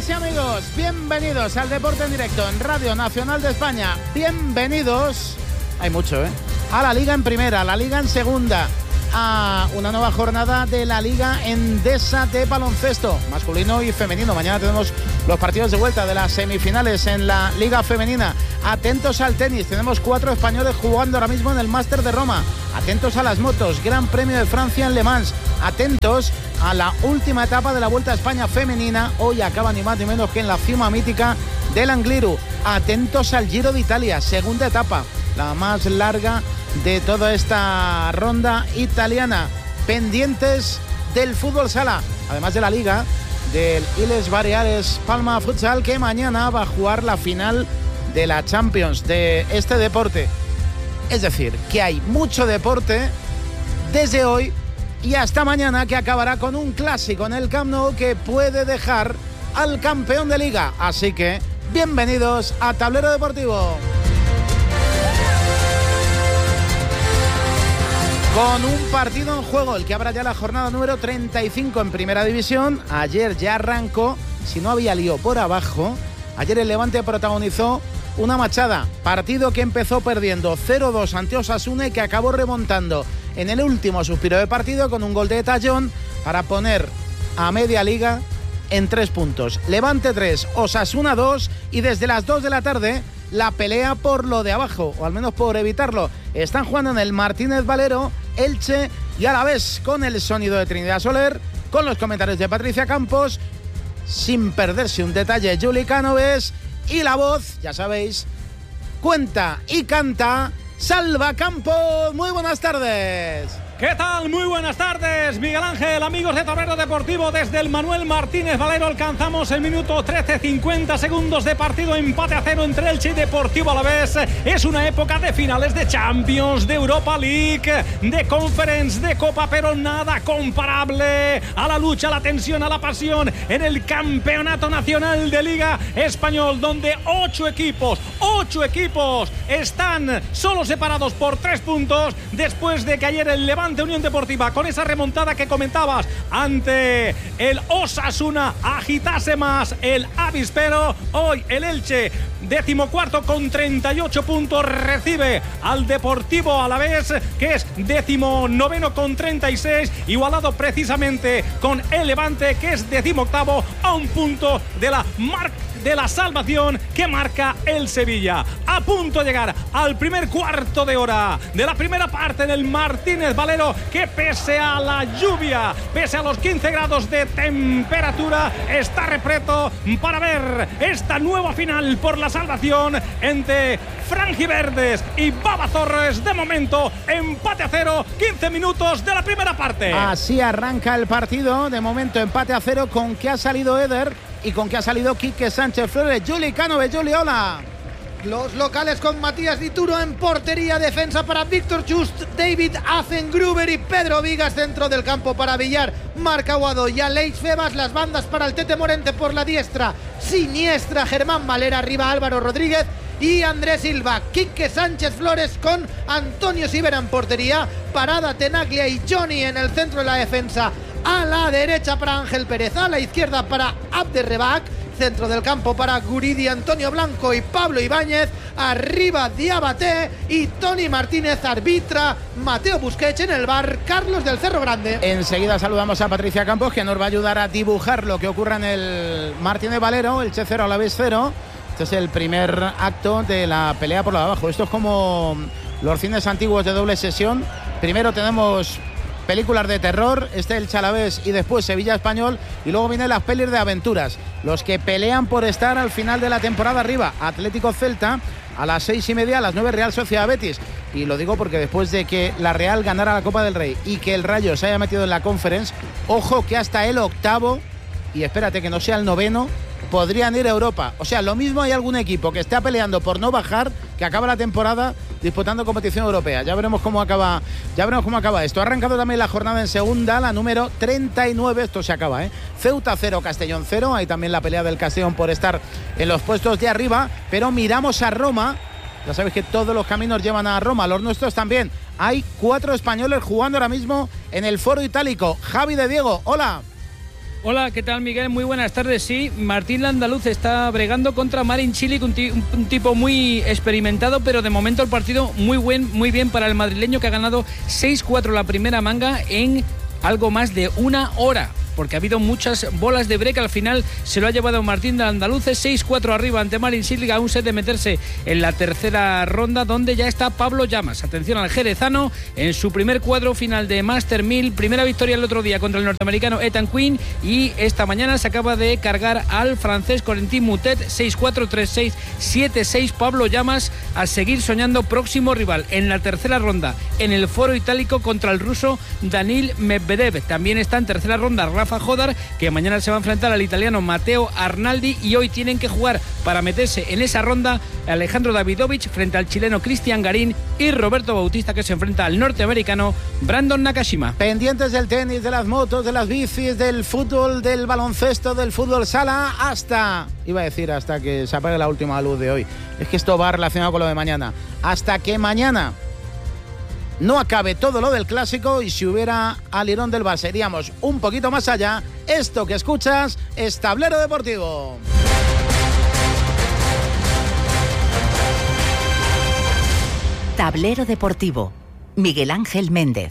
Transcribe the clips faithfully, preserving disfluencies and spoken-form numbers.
Amigas y amigos, bienvenidos al Deporte en Directo en Radio Nacional de España. Bienvenidos, hay mucho, ¿eh? A la Liga en Primera, a la Liga en Segunda, a una nueva jornada de la Liga Endesa de baloncesto, masculino y femenino. Mañana tenemos los partidos de vuelta de las semifinales en la Liga Femenina. Atentos al tenis, tenemos cuatro españoles jugando ahora mismo en el Máster de Roma. Atentos a las motos, Gran Premio de Francia en Le Mans. Atentos a la última etapa de la Vuelta a España femenina. Hoy acaba ni más ni menos que en la cima mítica del Angliru. Atentos al Giro de Italia, segunda etapa, la más larga de toda esta ronda italiana. Pendientes del fútbol sala, además de la Liga, del Illes Baleares Palma Futsal, que mañana va a jugar la final de la Champions de este deporte. Es decir, que hay mucho deporte desde hoy y hasta mañana, que acabará con un clásico en el Camp Nou que puede dejar al campeón de Liga. Así que, bienvenidos a Tablero Deportivo. Con un partido en juego, el que habrá ya la jornada número treinta y cinco en Primera División. Ayer ya arrancó, si no había lío por abajo, ayer el Levante protagonizó una machada. Partido que empezó perdiendo cero dos ante Osasuna y que acabó remontando en el último suspiro de partido con un gol de Tallón para poner a media liga en tres puntos. Levante tres, Osasuna dos, y desde las dos de la tarde la pelea por lo de abajo, o al menos por evitarlo. Están jugando en el Martínez Valero, Elche y Alavés, con el sonido de Trinidad Soler, con los comentarios de Patricia Campos, sin perderse un detalle Juli Canoves, y la voz, ya sabéis, cuenta y canta Salva Campos. Muy buenas tardes. ¿Qué tal? Muy buenas tardes, Miguel Ángel, amigos de Tablero Deportivo. Desde el Manuel Martínez Valero alcanzamos el minuto trece, cincuenta segundos de partido, empate a cero entre Elche y Deportivo Alavés. Es una época de finales de Champions, de Europa League, de Conference, de Copa, pero nada comparable a la lucha, a la tensión, a la pasión en el Campeonato Nacional de Liga Español, donde ocho equipos, ocho equipos están solo separados por tres puntos después de que ayer el Levante Unión Deportiva, con esa remontada que comentabas ante el Osasuna, agitase más el avispero. Hoy el Elche, decimocuarto con treinta y ocho puntos, recibe al Deportivo Alavés, que es decimonoveno con treinta y seis, igualado precisamente con el Levante, que es decimoctavo, a un punto de la marca de la salvación que marca el Sevilla. A punto de llegar al primer cuarto de hora de la primera parte del Martínez Valero, que pese a la lluvia, pese a los quince grados de temperatura, está repleto para ver esta nueva final por la salvación entre franjiverdes y Babazorres. De momento, empate a cero, quince minutos de la primera parte. Así arranca el partido, de momento empate a cero, con que ha salido Eder y con que ha salido Quique Sánchez Flores. Juli Cánove, Juli, hola. Los locales con Matías Dituro en portería, defensa para Víctor Just, David Azengruber y Pedro Vigas, centro del campo para Villar, Marc Aguado y Aleix Febas, las bandas para el Tete Morente por la diestra, siniestra Germán Valera, arriba Álvaro Rodríguez y Andrés Silva. Quique Sánchez Flores con Antonio Sivera en portería, Parada, Tenaglia y Johnny en el centro de la defensa. A la derecha para Ángel Pérez, a la izquierda para Abderrebak, centro del campo para Guridi, Antonio Blanco y Pablo Ibáñez, arriba Diabaté y Tony Martínez, arbitra Mateo Busquets, en el bar Carlos del Cerro Grande. Enseguida saludamos a Patricia Campos, que nos va a ayudar a dibujar lo que ocurra en el Martínez Valero, el Che cero, Alavés cero. Este es el primer acto de la pelea por lo de abajo. Esto es como los cines antiguos de doble sesión. Primero tenemos películas de terror, este el Chalavés y después Sevilla Español, y luego vienen las pelis de aventuras, los que pelean por estar al final de la temporada arriba. Atlético Celta a las seis y media, a las nueve Real Sociedad Betis, y lo digo porque después de que la Real ganara la Copa del Rey y que el Rayo se haya metido en la Conference, ojo que hasta el octavo, y espérate que no sea el noveno, podrían ir a Europa. O sea, lo mismo hay algún equipo que está peleando por no bajar, que acaba la temporada disputando competición europea. Ya veremos cómo acaba, ya veremos cómo acaba esto. Ha arrancado también la jornada en segunda, la número treinta y nueve. Esto se acaba, ¿eh? Ceuta cero, Castellón cero. Hay también la pelea del Castellón por estar en los puestos de arriba. Pero miramos a Roma. Ya sabéis que todos los caminos llevan a Roma, los nuestros también. Hay cuatro españoles jugando ahora mismo en el Foro Itálico. Javi de Diego, hola. Hola, ¿qué tal, Miguel? Muy buenas tardes. Sí, Martín Landaluz está bregando contra Marin Cilic, un, ti- un tipo muy experimentado, pero de momento el partido muy buen, muy bien para el madrileño, que ha ganado seis cuatro la primera manga en algo más de una hora, porque ha habido muchas bolas de break. Al final se lo ha llevado Martín Landaluz, seis cuatro arriba ante Marin Cilic, a un set de meterse en la tercera ronda, donde ya está Pablo Llamas. Atención al jerezano en su primer cuadro final de Master mil, primera victoria el otro día contra el norteamericano Ethan Quinn, y esta mañana se acaba de cargar al francés Corentin Moutet, seis cuatro, tres seis, siete seis. Pablo Llamas a seguir soñando próximo rival en la tercera ronda en el foro itálico contra el ruso Danil Medvedev. También está en tercera ronda Rafa Jodar, que mañana se va a enfrentar al italiano Matteo Arnaldi, y hoy tienen que jugar para meterse en esa ronda Alejandro Davidovich frente al chileno Cristian Garín y Roberto Bautista, que se enfrenta al norteamericano Brandon Nakashima. Pendientes del tenis, de las motos, de las bicis, del fútbol, del baloncesto, del fútbol sala, hasta, iba a decir hasta que se apague la última luz de hoy. Es que esto va relacionado con lo de mañana. Hasta que mañana no acabe todo lo del clásico, y si hubiera alirón del Barça iríamos un poquito más allá. Esto que escuchas es Tablero Deportivo. Tablero Deportivo, Miguel Ángel Méndez.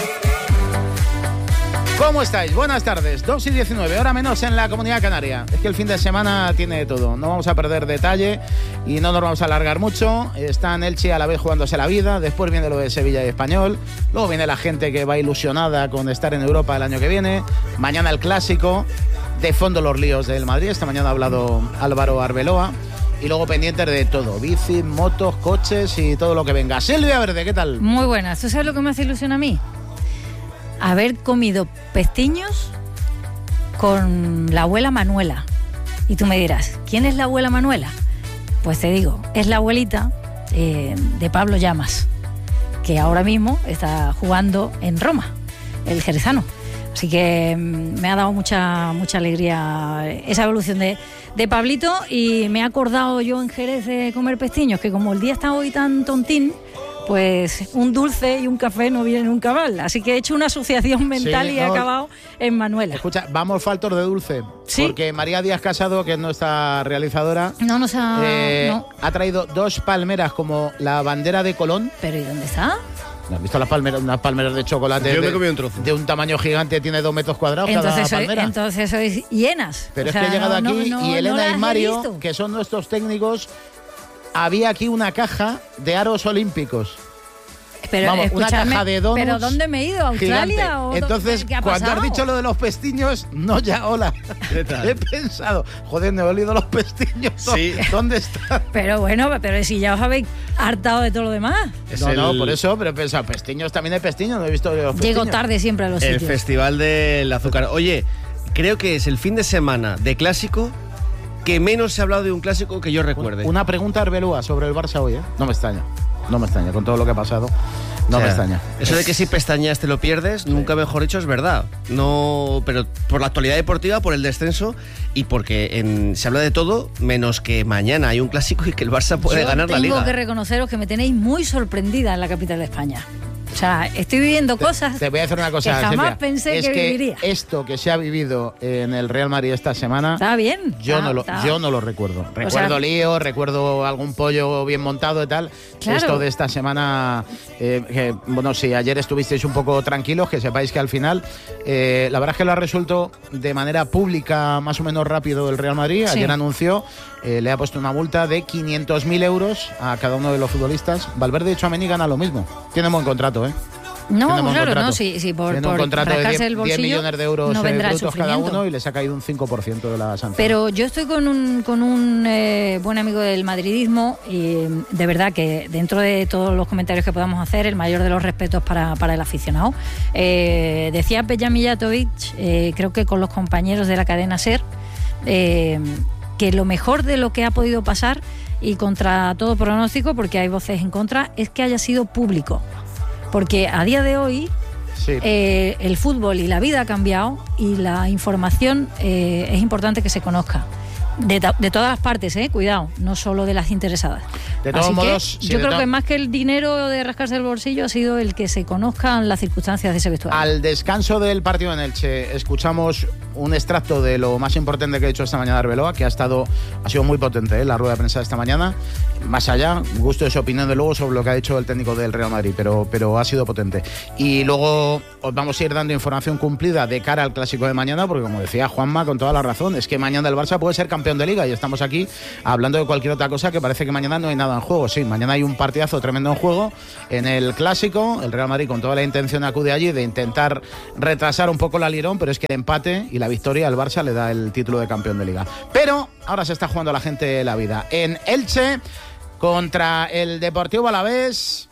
¿Cómo estáis? Buenas tardes. dos y diecinueve, hora menos en la Comunidad Canaria. Es que el fin de semana tiene de todo. No vamos a perder detalle y no nos vamos a alargar mucho. Está en Elche a la vez jugándose la vida. Después viene lo de Sevilla y Español. Luego viene la gente que va ilusionada con estar en Europa el año que viene. Mañana el clásico. De fondo los líos del Madrid. Esta mañana ha hablado Álvaro Arbeloa. Y luego pendientes de todo. Bici, motos, coches y todo lo que venga. Silvia Verde, ¿qué tal? Muy buenas. ¿Tú sabes lo que me hace ilusión a mí? Haber comido pestiños con la abuela Manuela. Y tú me dirás, ¿quién es la abuela Manuela? Pues te digo, es la abuelita eh, de Pablo Llamas, que ahora mismo está jugando en Roma, el jerezano. Así que mm, me ha dado mucha mucha alegría esa evolución de, de Pablito, y me he acordado yo en Jerez de comer pestiños, que como el día está hoy tan tontín, pues un dulce y un café no viene nunca mal. Así que he hecho una asociación mental, sí, y no, he acabado en Manuela. Escucha, vamos faltos de dulce. ¿Sí? Porque María Díaz Casado, que es nuestra realizadora, no nos ha, eh, no. ha traído dos palmeras como la bandera de Colón. ¿Pero y dónde está? ¿Has visto las palmeras? Unas palmeras de chocolate. Yo de, me comí un trozo. De un tamaño gigante, tiene dos metros cuadrados entonces cada soy, palmera. Entonces sois hienas. Pero o es sea, que he llegado no, aquí no, no, y Elena no y Mario, que son nuestros técnicos, había aquí una caja de aros olímpicos. Pero, vamos, una caja de donuts. ¿Pero dónde me he ido? ¿A Australia? O Entonces, ¿qué ha cuando pasado? has dicho lo de los pestiños, no ya, hola. ¿Qué tal? He pensado, joder, me he olido los pestiños. Sí. ¿Dónde están? Pero bueno, pero si ya os habéis hartado de todo lo demás. Es no, el, no, por eso, pero he pensado, pestiños, también hay pestiños, no he visto los pestiños. Llego tarde siempre a los el sitios. festival del azúcar. Oye, creo que es el fin de semana de clásico que menos se ha hablado de un clásico que yo recuerde. Una pregunta Arbeloa sobre el Barça hoy, ¿eh? No me extraña. No me extraña, con todo lo que ha pasado. No o sea, me extraña. Eso de que si pestañeas te lo pierdes, sí. Nunca mejor dicho, es verdad. No, pero por la actualidad deportiva, por el descenso y porque en, se habla de todo, menos que mañana hay un clásico y que el Barça puede Yo ganar la liga. Tengo que reconoceros que me tenéis muy sorprendida en la capital de España. O sea, estoy viviendo te, cosas te voy a decir una cosa, que jamás Silvia, pensé es que, que viviría. Esto que se ha vivido en el Real Madrid esta semana, está bien. Yo, está, no, lo, está. yo no lo recuerdo. Recuerdo o sea, lío, recuerdo algún pollo bien montado y tal. Claro. Esto de esta semana, eh, que, bueno, si ayer estuvisteis un poco tranquilos, que sepáis que al final, eh, la verdad es que lo ha resuelto de manera pública más o menos rápido el Real Madrid. Sí. Ayer anunció, eh, le ha puesto una multa de quinientos mil euros a cada uno de los futbolistas. Valverde y Tchouaméni ganan lo mismo. Tienen buen contrato, ¿eh? No, Tienen claro, contrato. no, sí, sí, por, Tienen un por contrato de rascarse diez, el bolsillo, diez millones de euros no vendrá el brutos cada sufrimiento. uno y les ha caído un cinco por ciento de la sanción. Pero yo estoy con un, con un eh, buen amigo del madridismo y de verdad que dentro de todos los comentarios que podamos hacer, el mayor de los respetos para, para el aficionado. Eh, decía Peja Mijatovic, eh, creo que con los compañeros de la cadena SER, eh, que lo mejor de lo que ha podido pasar y contra todo pronóstico, porque hay voces en contra, es que haya sido público. Porque a día de hoy sí. eh, el fútbol y la vida ha cambiado y la información eh, es importante que se conozca. De, de todas las partes, eh, cuidado, no solo de las interesadas. De todos Así modos, que sí, yo de creo to- que más que el dinero de rascarse el bolsillo ha sido el que se conozcan las circunstancias de ese vestuario. Al descanso del partido en Elche, escuchamos un extracto de lo más importante que ha hecho esta mañana Arbeloa, que ha estado ha sido muy potente, ¿eh? La rueda de prensa de esta mañana. Más allá, gusto de su opinión de luego sobre lo que ha dicho el técnico del Real Madrid, pero, pero ha sido potente. Y luego os vamos a ir dando información cumplida de cara al clásico de mañana, porque como decía Juanma, con toda la razón, es que mañana el Barça puede ser campeón de Liga y estamos aquí hablando de cualquier otra cosa que parece que mañana no hay nada en juego. Sí, mañana hay un partidazo tremendo en juego en el clásico. El Real Madrid con toda la intención acude allí de intentar retrasar un poco la Lirón, pero es que el empate y la victoria al Barça le da el título de campeón de Liga. Pero ahora se está jugando la gente la vida. En Elche, contra el Deportivo Alavés,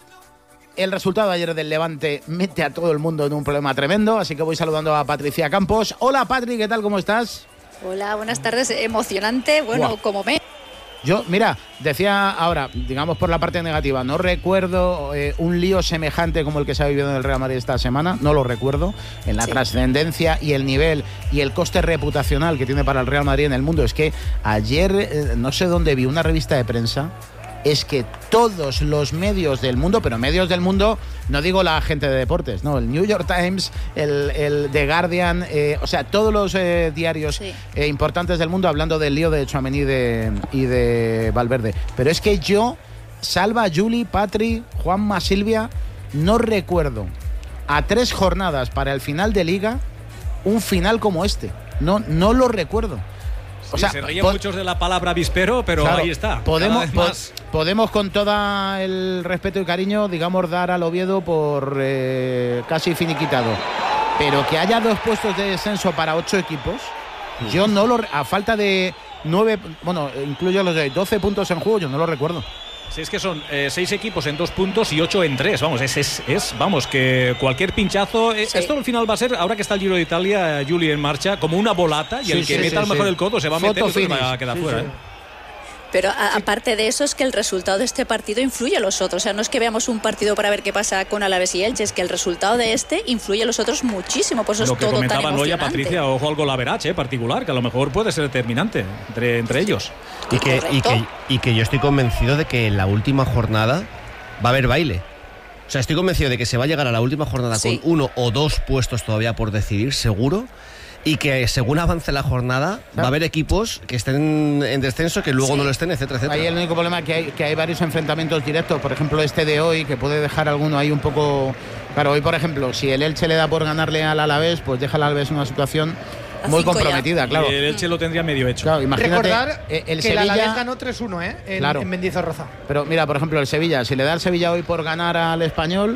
el resultado ayer del Levante mete a todo el mundo en un problema tremendo, así que voy saludando a Patricia Campos. Hola Patri, ¿qué tal? ¿Cómo estás? Hola, buenas tardes. Emocionante, bueno, wow. Como me... Yo, mira, decía ahora, digamos por la parte negativa, no recuerdo eh, un lío semejante como el que se ha vivido en el Real Madrid esta semana, no lo recuerdo, en la sí. trascendencia y el nivel y el coste reputacional que tiene para el Real Madrid en el mundo. Es que ayer, eh, no sé dónde vi una revista de prensa, es que todos los medios del mundo, pero medios del mundo, no digo la gente de deportes, no, el New York Times, el, el The Guardian, eh, o sea, todos los eh, diarios sí. eh, importantes del mundo hablando del lío de Tchouaméni y de, y de Valverde. Pero es que yo, Salva, Juli, Patri, Juanma, Silvia, no recuerdo a tres jornadas para el final de Liga un final como este. No, no lo recuerdo. O sea, sí, se ríen muchos de la palabra avispero, pero claro, ahí está. Podemos, po podemos con todo el respeto y cariño, digamos, dar al Oviedo por eh, casi finiquitado. Pero que haya dos puestos de descenso para ocho equipos, sí. yo no lo... A falta de nueve... Bueno, incluyo los de doce puntos en juego, yo no lo recuerdo. Sí, es que son eh, seis equipos en dos puntos y ocho en tres. Vamos, es, es, es vamos, que cualquier pinchazo. Eh, sí. Esto al final va a ser, ahora que está el Giro de Italia, Juli en marcha, como una bolata y sí, el que sí, meta sí, a lo mejor sí. el codo se va a meter y va a quedar sí, fuera. Sí. ¿eh? Pero a, aparte de eso es que el resultado de este partido influye a los otros. O sea, no es que veamos un partido para ver qué pasa con Alavés y Elche, es que el resultado de este influye a los otros muchísimo. Por eso lo es que todo comentaba tan emocionante. Noia, Patricia, ojo al golaverache eh, particular, que a lo mejor puede ser determinante entre, entre ellos. Y que, y, que, y que yo estoy convencido de que en la última jornada va a haber baile. O sea, estoy convencido de que se va a llegar a la última jornada sí. con uno o dos puestos todavía por decidir, seguro. Y que según avance la jornada ¿sabes? Va a haber equipos que estén en descenso, que luego sí. no lo estén, etcétera, etcétera. Ahí el único problema es que hay, que hay varios enfrentamientos directos, por ejemplo este de hoy, que puede dejar alguno ahí un poco... Claro, hoy por ejemplo, si el Elche le da por ganarle al Alavés, pues deja al Alavés en una situación muy comprometida, ya. claro. Y el Elche lo tendría medio hecho. Claro, imagínate, recordar el que Sevilla, el Alavés ganó tres uno ¿eh? en, claro. en Mendizorroza. Pero mira, por ejemplo, el Sevilla, si le da al Sevilla hoy por ganar al Español,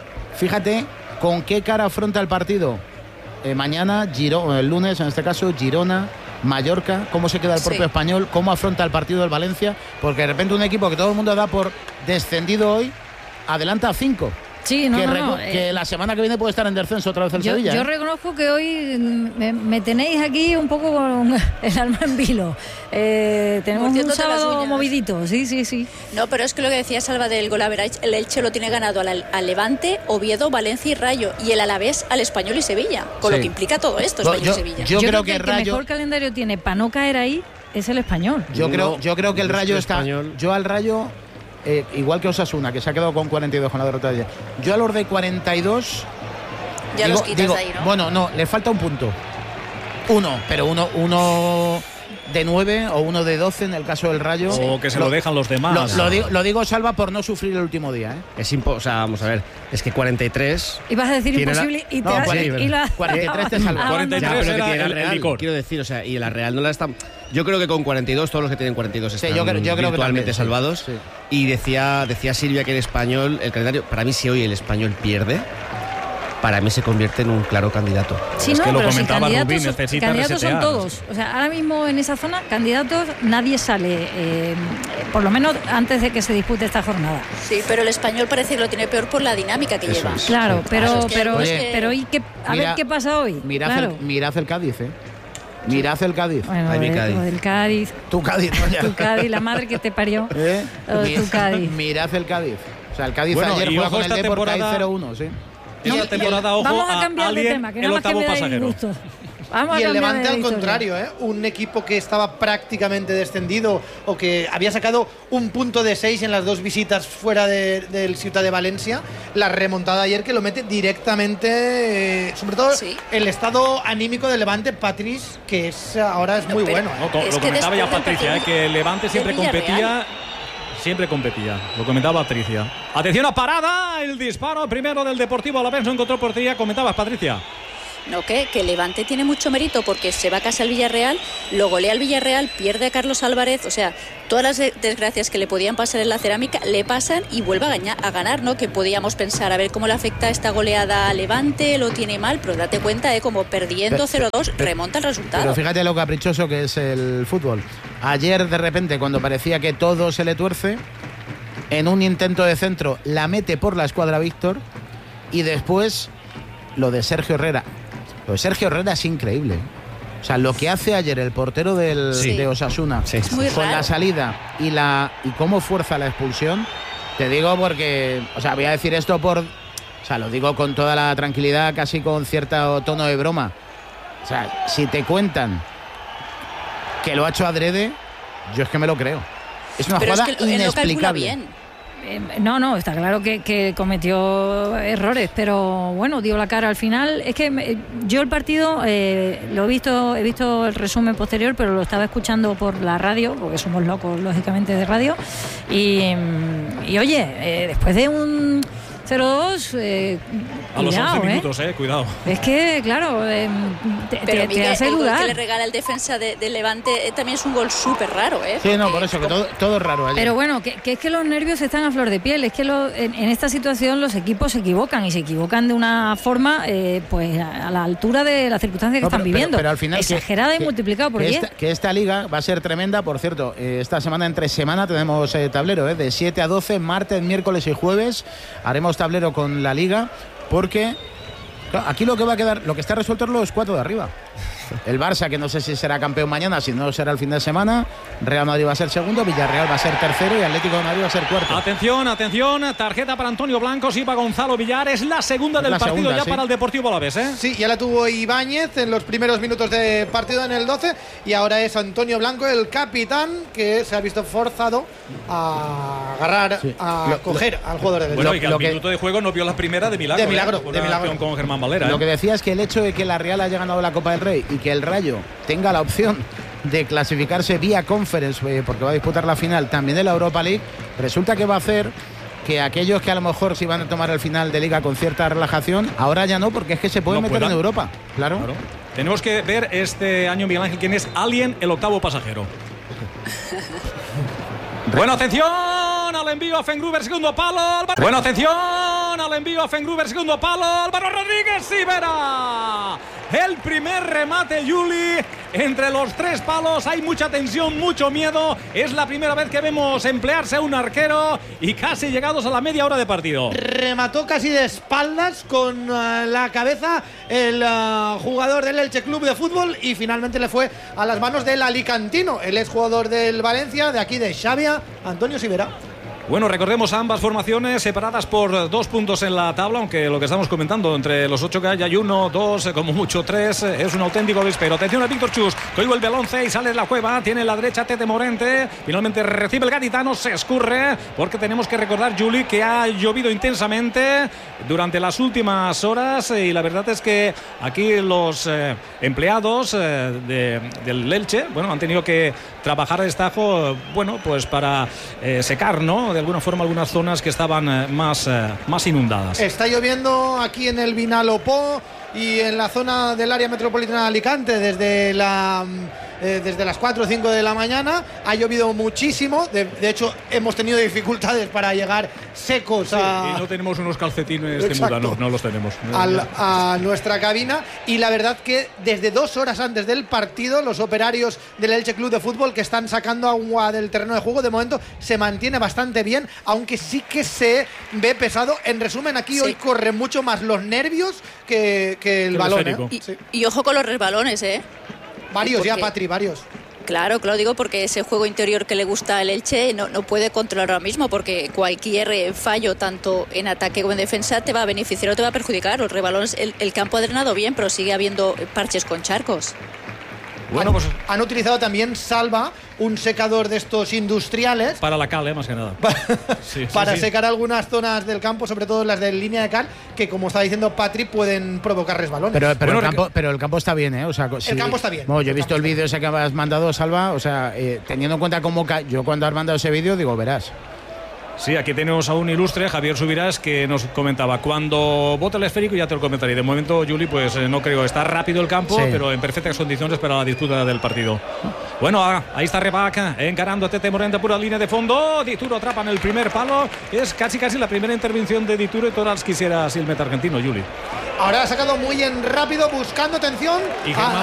fíjate con qué cara afronta el partido. Eh, mañana, Giro, el lunes en este caso, Girona, Mallorca, cómo se queda el propio sí. Español, cómo afronta el partido del Valencia, porque de repente un equipo que todo el mundo da por descendido hoy, adelanta a cinco. Sí, no, que, no, no, que eh, la semana que viene puede estar en descenso otra vez el yo, Sevilla. Yo ¿eh? reconozco que hoy me, me tenéis aquí un poco con el alma en vilo. Eh, tenemos un sábado movidito, sí, sí, sí. No, pero es que lo que decía Salva del golaverage, el Elche lo tiene ganado al, al Levante, Oviedo, Valencia y Rayo, y el Alavés al Español y Sevilla, con sí. lo que implica todo esto, Español yo, y Sevilla. Yo, yo creo, creo que el Rayo... que mejor calendario tiene para no caer ahí es el Español. Yo no, creo, yo creo que el Rayo está... Español. Yo al Rayo... Eh, igual que Osasuna, que se ha quedado con cuarenta y dos con la derrota de ayer. Yo a los de cuarenta y dos ya digo, los quitas digo, de ahí, ¿no? Bueno, no, le falta un punto. Uno, pero uno, uno de nueve o uno de doce en el caso del Rayo. O que se lo, lo dejan los demás. Lo, lo, digo, lo digo, Salva, por no sufrir el último día. ¿eh? Es impo o sea, vamos a ver, es que cuarenta y tres... Ibas a decir imposible la... y te no, has... sí, y la... cuarenta y tres te salva. cuarenta y tres ya, pero era que tiene el, la Real, el quiero decir, o sea, y la Real no la está... Yo creo que con cuarenta y dos, todos los que tienen cuarenta y dos están sí, yo creo, yo creo virtualmente que también, salvados. Sí, sí. Y decía, decía Silvia que el Español, el calendario, para mí si hoy el Español pierde, para mí se convierte en un claro candidato. Sí, es no, que lo pero comentaba si Rubí, candidatos, necesita candidatos resetear. son todos. O sea, ahora mismo en esa zona, candidatos, nadie sale, eh, por lo menos antes de que se dispute esta jornada. Sí, pero el Español parece que lo tiene peor por la dinámica que Eso lleva. es. Claro, pero, Claro, es que, pero, oye, pero ¿y qué, a mira, ver qué pasa hoy. Mirad, claro. el, mirad el Cádiz, ¿eh? Mirad el Cádiz. Bueno, Ay, mi el, Cádiz. Lo del Cádiz. Tu Cádiz, no ya. Tu Cádiz, la madre que te parió. ¿Eh? Lo de tu Cádiz. Mirad el Cádiz. O sea, el Cádiz bueno, ayer juega con el esta Depor temporada... cero uno, sí. Esta No, temporada, ojo, vamos a a cambiar de alguien, tema, que el nada más que octavo me da pasajero. disgusto. Vamos y a el cambiar Levante de al historia. contrario, ¿eh? Un equipo que estaba prácticamente descendido o que había sacado un punto de seis en las dos visitas fuera de, del Ciutat de Valencia. La remontada ayer que lo mete directamente, eh, sobre todo Sí. el estado anímico del Levante, Patrice, que es ahora es muy pero- bueno. No, co- Es lo que comentaba ya después del Patricia, eh, partido que el Levante del siempre Villarreal. competía. Siempre competía, lo comentaba Patricia. Atención a parada, el disparo primero del Deportivo Alavés, no encontró portería, comentabas Patricia. No, que, que Levante tiene mucho mérito porque se va a casa al Villarreal, lo golea al Villarreal, pierde a Carlos Álvarez, o sea, todas las de- desgracias que le podían pasar en la cerámica le pasan y vuelve a, gaña- a ganar, ¿no? Que podíamos pensar, a ver cómo le afecta esta goleada a Levante, lo tiene mal, pero date cuenta, ¿eh? Como perdiendo Pero- cero dos, pero- remonta el resultado. Pero fíjate lo caprichoso que es el fútbol. Ayer, de repente, cuando parecía que todo se le tuerce, en un intento de centro la mete por la escuadra Víctor y después lo de Sergio Herrera. Lo de Sergio Herrera es increíble. O sea, lo que hace ayer el portero del, Sí. de Osasuna Sí. Es muy con raro. la salida y la y cómo fuerza la expulsión, te digo porque, o sea, voy a decir esto por, o sea, lo digo con toda la tranquilidad, casi con cierto tono de broma. O sea, si te cuentan que lo ha hecho adrede, yo es que me lo creo. Es una Pero es jugada que él lo calcula inexplicable. bien. Eh, no, no, está claro que, que cometió errores, pero bueno, dio la cara al final. Es que me- yo el partido eh, lo he visto, he visto el resumen posterior, pero lo estaba escuchando por la radio, porque somos locos, lógicamente, de radio. Y, mm, y oye, eh, después de un cero dos, eh, A los cuidado, once ¿eh? minutos, eh, cuidado. Es que, claro, eh, te, Pero te- te Miguel, hace el gol dudar. que le regala el defensa de, de Levante eh, también es un gol súper raro, ¿eh? Sí, no, Porque por eso, que todo, todo es raro ayer. Pero bueno, que, que es que los nervios están a flor de piel. Es que lo- en, en esta situación los equipos se equivocan y se equivocan de una forma, eh, pues a, a la altura de las circunstancias que No, están pero- pero- viviendo. pero al final que- exagerada y que- multiplicado por que diez. esta, que esta liga va a ser tremenda. Por cierto, eh, esta semana, entre semana, tenemos eh, tablero, eh, de siete a doce, martes, miércoles y jueves. Haremos tablero con la liga, porque claro, aquí lo que va a quedar, lo que está resuelto es los cuatro de arriba. El Barça, que no sé si será campeón mañana, si no será el fin de semana. Real Madrid va a ser segundo, Villarreal va a ser tercero y Atlético de Madrid va a ser cuarto. Atención, atención, tarjeta para Antonio Blanco, sí, para Gonzalo Villar, es la segunda Es del la partido segunda, ya sí. para el Deportivo Alavés, ¿eh? Sí, ya la tuvo Ibáñez en los primeros minutos de partido en el doce y ahora es Antonio Blanco, el capitán, que se ha visto forzado a agarrar, Sí. a Lo- coger al jugador de Bueno, defensa. y que al lo que- minuto de juego no vio la primera de milagro. De milagro, ¿eh? Con de una milagro. acción con Germán Valera. Lo ¿eh? que decía es que el hecho de que la Real haya ganado la Copa del Rey y que el Rayo tenga la opción de clasificarse vía Conference, eh, porque va a disputar la final también de la Europa League, resulta que va a hacer que aquellos que a lo mejor se iban a tomar el final de liga con cierta relajación, ahora ya no, porque es que se pueden No meter puedan. en Europa. Claro. Claro. Tenemos que ver este año, Miguel Ángel, quién es Alien, el octavo pasajero. Bueno, atención al envío a Fengruber, segundo palo. Álvaro. Bueno, atención al envío a Fengruber, segundo palo. Álvaro Rodríguez Ibera. El primer remate, Juli, entre los tres palos. Hay mucha tensión, mucho miedo. Es la primera vez que vemos emplearse a un arquero y casi llegados a la media hora de partido. Remató casi de espaldas con uh, la cabeza el uh, jugador del Elche Club de Fútbol y finalmente le fue a las manos del alicantino, el exjugador del Valencia, de aquí de Xavia, Antonio Sivera. Bueno, recordemos ambas formaciones separadas por dos puntos en la tabla, aunque lo que estamos comentando, entre los ocho que hay, hay uno, dos, como mucho tres, es un auténtico avispero. Atención a Víctor Chus, que hoy vuelve al once y sale de la cueva, tiene la derecha Tete Morente, finalmente recibe el gaditano, se escurre, porque tenemos que recordar, Juli, que ha llovido intensamente durante las últimas horas y la verdad es que aquí los eh, empleados eh, de, del Elche, bueno, han tenido que trabajar a destajo, bueno, pues para eh, secar, ¿no?, de alguna forma algunas zonas que estaban eh, más, eh, más inundadas. Está lloviendo aquí en el Vinalopó y en la zona del área metropolitana de Alicante desde la eh, desde las cuatro o cinco de la mañana. Ha llovido muchísimo, de, de hecho hemos tenido dificultades para llegar secos Sí, a, y no tenemos unos calcetines de Exacto. muda, no, no los tenemos. al- a nuestra cabina, y la verdad que desde dos horas antes del partido los operarios del Elche Club de Fútbol, que están sacando agua del terreno de juego, de momento se mantiene bastante bien, aunque sí que se ve pesado. En resumen, aquí Sí. hoy corren mucho más los nervios que, que el Que el balón, esférico. ¿eh? Y, Sí. y ojo con los resbalones, ¿eh? Varios ya, Porque- Patri, varios. Claro, claro, digo porque ese juego interior que le gusta al Elche no, no puede controlar ahora mismo, porque cualquier eh, fallo, tanto en ataque como en defensa, te va a beneficiar o te va a perjudicar. Los rebalones, el, el campo ha drenado bien, pero sigue habiendo parches con charcos. Bueno, pues han utilizado también Salva, un secador de estos industriales. Para la cal, ¿eh? Más que nada. sí, para sí, secar sí. algunas zonas del campo, sobre todo las de línea de cal, que como está diciendo Patrick, pueden provocar resbalones. Pero, pero, bueno, el, campo, pero el campo está bien, ¿eh? O sea, el sí, campo está bien. Bueno, yo he visto el vídeo ese que has mandado, Salva, o sea, eh, teniendo en cuenta cómo ca yo cuando has mandado ese vídeo, digo, verás. Sí, aquí tenemos a un ilustre, Javier Subirás, que nos comentaba, cuando bote el esférico ya te lo comentaré. De momento, Juli, pues eh, no creo, está rápido el campo, sí. pero en perfectas condiciones para la disputa del partido. Bueno, ahí está Rebac, encarando a Tete Morente, pura línea de fondo. Dituro atrapa en el primer palo. Es casi casi la primera intervención de Dituro y Torals quisiera así el meta argentino, Juli. Ahora ha sacado muy en rápido, buscando atención. Y Germán